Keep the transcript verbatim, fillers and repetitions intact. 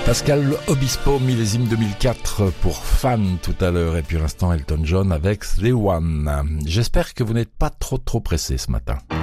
Pascal Obispo, millésime deux mille quatre pour Fan tout à l'heure, et puis l'instant Elton John avec The One. J'espère que vous n'êtes pas trop trop pressé ce matin.